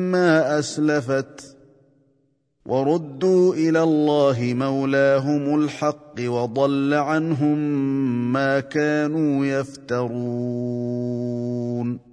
ما أسلفت وردوا إلى الله مولاهم الحق وضل عنهم ما كانوا يفترون.